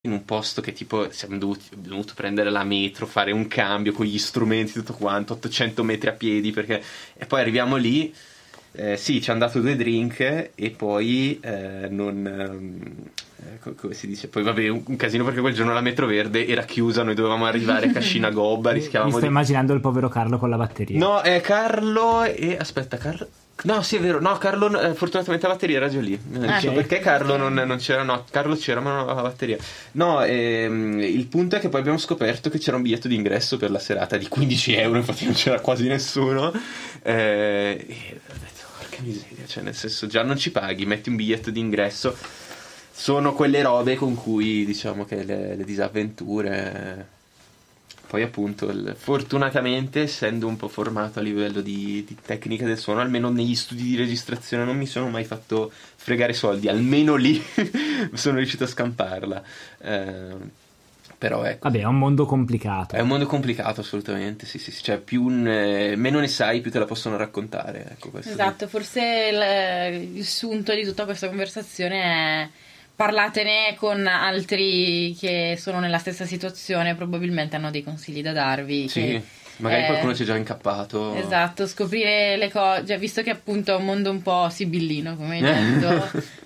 in un posto che tipo abbiamo dovuto prendere la metro, fare un cambio con gli strumenti, tutto quanto, 800 metri a piedi, perché... E poi arriviamo lì, sì, ci hanno dato 2 drink e poi come si dice? Poi vabbè, un casino, perché quel giorno la metro verde era chiusa, noi dovevamo arrivare a Cascina Gobba, rischiavamo Mi sto immaginando il povero Carlo con la batteria. No, Carlo e... Aspetta, Carlo... No, sì, è vero. No, Carlo, fortunatamente la batteria era già lì. Dicevo, perché Carlo non c'era? No, Carlo c'era, ma non aveva la batteria. No, il punto è che poi abbiamo scoperto che c'era un biglietto d'ingresso per la serata di 15 euro, infatti non c'era quasi nessuno. E ho detto, porca miseria, cioè nel senso, già non ci paghi, metti un biglietto d'ingresso. Sono quelle robe con cui, diciamo, che le disavventure... Poi appunto, fortunatamente, essendo un po' formato a livello di tecnica del suono, almeno negli studi di registrazione non mi sono mai fatto fregare soldi, almeno lì sono riuscito a scamparla. Però ecco. Vabbè, è un mondo complicato. È un mondo complicato, assolutamente, sì. Cioè, meno ne sai, più te la possono raccontare. Ecco, esatto, forse il sunto di tutta questa conversazione è... Parlatene con altri che sono nella stessa situazione, probabilmente hanno dei consigli da darvi. Sì, magari qualcuno ci è già incappato. Esatto, scoprire le cose, visto che appunto è un mondo un po' sibillino, come hai detto,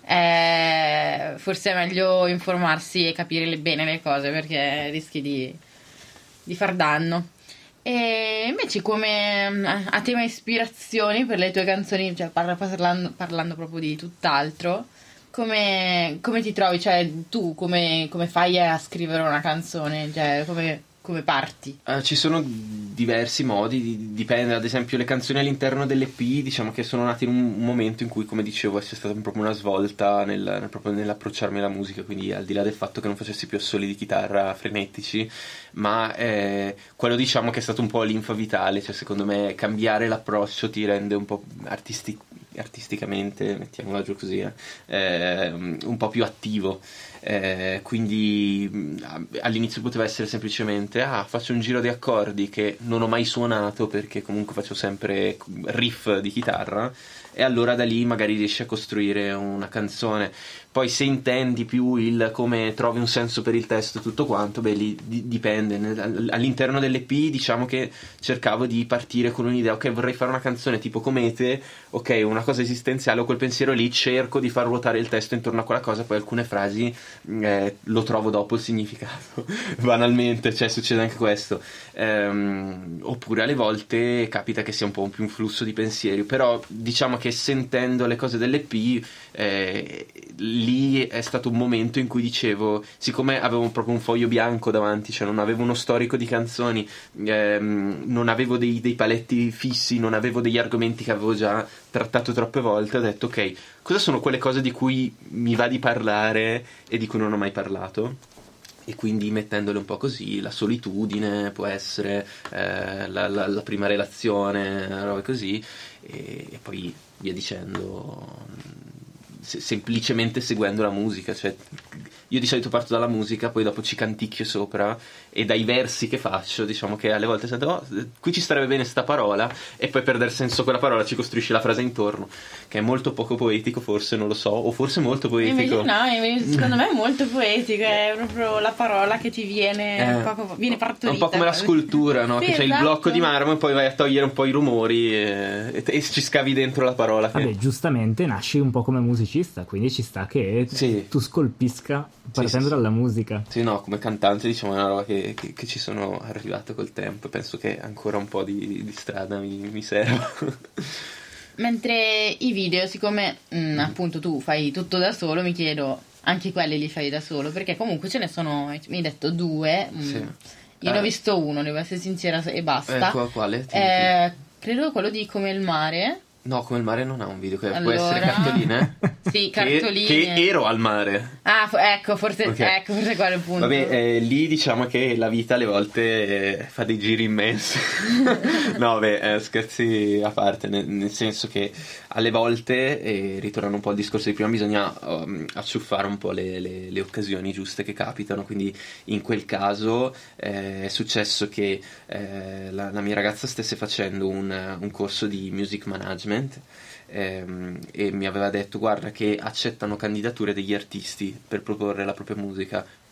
forse è meglio informarsi e capire bene le cose, perché rischi di far danno. E invece, come a tema ispirazioni per le tue canzoni, cioè parlando proprio di tutt'altro, come ti trovi? Cioè, tu come fai a scrivere una canzone? Cioè, come parti? Ci sono diversi modi, dipende. Ad esempio, le canzoni all'interno dell'EP, diciamo che sono nate in un momento in cui, come dicevo, c'è stata proprio una svolta proprio nell'approcciarmi alla musica, quindi al di là del fatto che non facessi più assoli di chitarra frenetici, ma quello, diciamo, che è stato un po' l'infa vitale. Cioè, secondo me cambiare l'approccio ti rende un po' artisticamente, mettiamola giù così, un po' più attivo. Quindi all'inizio poteva essere semplicemente faccio un giro di accordi che non ho mai suonato, perché comunque faccio sempre riff di chitarra, e allora da lì magari riesci a costruire una canzone. Poi se intendi più il come trovi un senso per il testo e tutto quanto, beh, lì dipende. All'interno dell'EP, diciamo che cercavo di partire con un'idea, ok, vorrei fare una canzone tipo Comete, ok, una cosa esistenziale, ho quel pensiero lì, cerco di far ruotare il testo intorno a quella cosa, poi alcune frasi lo trovo dopo il significato, banalmente, cioè succede anche questo. Oppure alle volte capita che sia un po' più un flusso di pensieri, però diciamo che sentendo le cose dell'EP, lì è stato un momento in cui dicevo, siccome avevo proprio un foglio bianco davanti, cioè non avevo uno storico di canzoni, non avevo dei paletti fissi, non avevo degli argomenti che avevo già trattato troppe volte, ho detto ok, cosa sono quelle cose di cui mi va di parlare e di cui non ho mai parlato? E quindi mettendole un po' così, la solitudine può essere, la prima relazione, robe così, e poi via dicendo, semplicemente seguendo la musica. Cioè, io di solito parto dalla musica, poi dopo ci canticchio sopra, e dai versi che faccio, diciamo che alle volte sento, qui ci starebbe bene sta parola, e poi per dar senso a quella parola ci costruisci la frase intorno, che è molto poco poetico, forse, non lo so, o forse molto poetico. Invece secondo me è molto poetico, è proprio la parola che ti viene partorita. È un po' come la scultura, no? Sì, che c'è il blocco di marmo e poi vai a togliere un po' i rumori e ci scavi dentro la parola. Vabbè, giustamente nasci un po' come musicista, quindi ci sta che tu scolpisca partendo dalla musica. Sì, no, come cantante, diciamo, è una roba che ci sono arrivato col tempo. Penso che ancora un po' di strada mi serva. Mentre i video, siccome appunto tu fai tutto da solo, mi chiedo, anche quelli li fai da solo? Perché comunque ce ne sono, mi hai detto 2. Io ne ho visto uno, devo essere sincera, e basta. Quale? Credo quello di Come il mare. No, Come il mare non ha un video, che può essere Cartoline? Sì, Cartoline. Che ero al mare. Ecco, forse quello è il punto. Vabbè, lì diciamo che la vita alle volte fa dei giri immensi. No, scherzi a parte, nel senso che alle volte, ritornando un po' al discorso di prima, bisogna acciuffare un po' le occasioni giuste che capitano. Quindi in quel caso è successo che la mia ragazza stesse facendo un corso di music management, e mi aveva detto: guarda che accettano candidature degli artisti per proporre la propria musica,